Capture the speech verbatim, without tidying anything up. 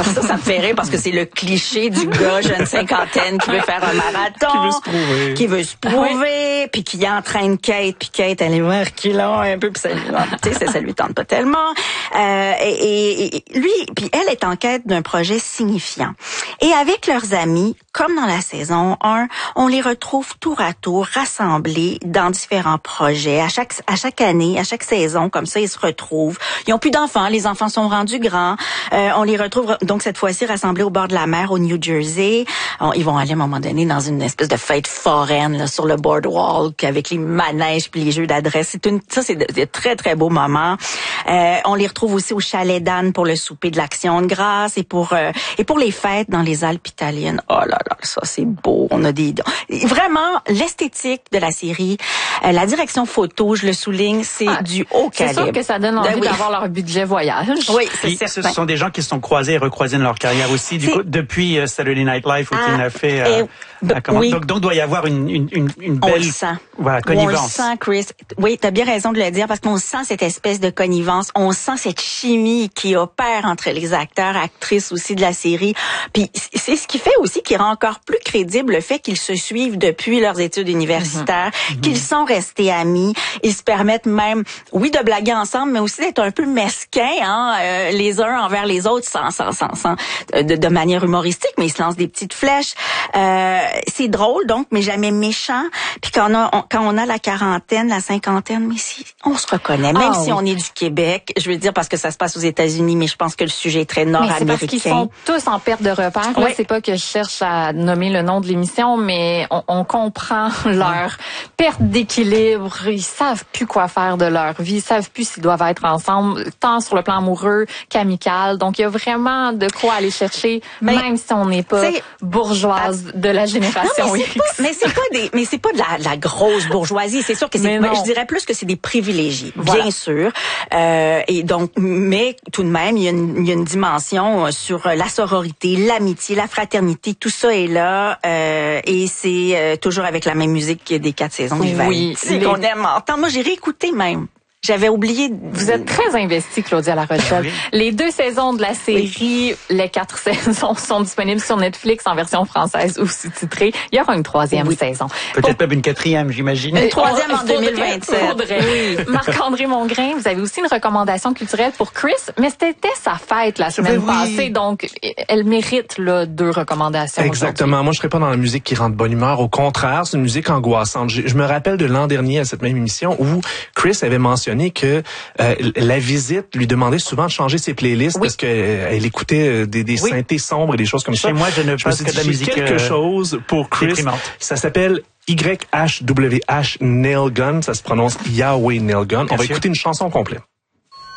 ça, ça me fait rire parce que c'est le cliché du gars jeune cinquantaine qui veut faire un marathon. Qui veut se prouver. Qui veut se prouver, puis qui entraîne Kate, puis Kate, elle est voir qu'il a un peu, puis ça, ça, ça lui tente pas tellement. Euh, et, et, et lui, puis elle est en quête d'un projet signifiant. Et avec leurs amis, comme dans la saison un, on les retrouve tour à tour rassemblés dans différents projets. À chaque à chaque année, à chaque saison, comme ça, ils se retrouvent. Ils ont plus d'enfants, les enfants sont rendus grands. Euh, on les retrouve donc cette fois-ci rassemblés au bord de la mer au New Jersey. On, ils vont aller à un moment donné dans une espèce de fête foraine là, sur le boardwalk avec les manèges puis les jeux d'adresse. C'est une ça c'est de, de très très beaux moments. Euh, on les retrouve aussi au chalet d'Anne pour le souper de l'Action de grâce et pour euh, et pour les fêtes dans les Alpes italiennes. Oh là là, ça c'est beau. On a des vraiment l'esthétique de la série, euh, la direction photo, je le souligne, c'est ah, du haut calibre. C'est sûr que ça donne envie ben, oui. d'avoir leur budget voyage. Oui, c'est Puis, certain. ce sont des gens qui se sont croisés et recroisés dans leur carrière aussi. Du coup, depuis euh, Saturday Night Live où ah, il a fait. Euh, et, comment, oui. Donc, donc doit y avoir une une une, une belle. On le sent. Voilà, connivence. On le sent, Chris. Oui, t'as bien raison de le dire parce qu'on sent cette espèce de connivence. On sent cette chimie qui opère entre les acteurs, actrices aussi de la série. Puis c'est ce qui fait aussi qui rend encore plus crédible le fait qu'ils se suivent depuis leurs études universitaires, mm-hmm. qu'ils sont restés amis. Ils se permettent même, oui, de blaguer ensemble, mais aussi d'être un peu mesquins, hein, euh, les uns envers les autres, sans, sans, sans, sans de, de manière humoristique, mais ils se lancent des petites flèches. Euh, c'est drôle donc, mais jamais méchant. Puis quand on a, on, quand on a la quarantaine, la cinquantaine, mais si on se reconnaît, même ah, si oui. on est du Québec, je veux dire parce que ça se passe aux États-Unis, mais je pense que le sujet est très nord-américain. Mais c'est parce qu'ils sont tous en perte de repères. Oui. Là, c'est pas que je cherche à nommer le nom de l'émission, mais on, on comprend leur perte d'équilibre. Ils savent plus quoi faire de leur vie, ils savent plus s'ils doivent être ensemble, tant sur le plan amoureux qu'amical. Donc il y a vraiment de quoi aller chercher, mais, même si on n'est pas bourgeoise à... de la génération non, mais X. Pas, mais c'est pas des, mais c'est pas de la, la grosse bourgeoisie. C'est sûr que c'est, je dirais plus que c'est des privilégiés, voilà. bien sûr. Euh, et donc, mais tout de même, il y a une, il y a une dimension sur la sororité, l'amitié, la fraternité, tout ça est là. Euh, et c'est euh, toujours avec la même musique des quatre saisons du Oui, c'est qu'on aime. Attends, moi j'ai réécouté même. J'avais oublié. De... Vous êtes très investie, Claudia La Rochelle. Oui. Les deux saisons de la série, oui. les quatre saisons sont disponibles sur Netflix en version française ou sous-titrée. Il y aura une troisième oui. saison. Peut-être Pour... même une quatrième, j'imagine. Une troisième en deux mille vingt-sept. Oui. Marc-André Mongrain, vous avez aussi une recommandation culturelle pour Chris, mais c'était sa fête la semaine oui. passée, donc elle mérite là, deux recommandations. Exactement. Moi, je serais pas dans la musique qui rend de bonne humeur. Au contraire, c'est une musique angoissante. Je, je me rappelle de l'an dernier à cette même émission où Chris avait mentionné que euh, la visite lui demandait souvent de changer ses playlists oui. parce que euh, elle écoutait des, des oui. synthés sombres et des choses comme Chez ça. Moi, je ne pense que de la musique quelque euh, chose pour Chris. Déprimante. Ça s'appelle Y H W H Nail Gun. Ça se prononce Yahweh Nail Gun. Bien On va sûr. écouter une chanson complète.